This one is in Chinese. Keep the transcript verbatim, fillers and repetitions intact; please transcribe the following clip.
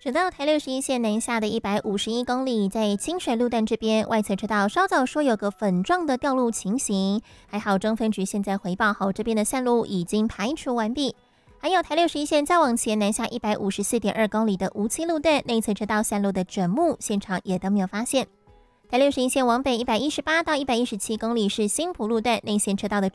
省道台六十一线南下的一百五十一公里，在清水路段这边外侧车道稍早说有个粉状的掉路情形，还好中分局现在回报好这边的散路已经排除完毕。还有台六十一线再往前南下一百五十四点二公里的梧栖路段内侧车道散路的整木现场也都没有发现。台六十一线往北一百一十八到一百一十七公里是新埔路段内线车道的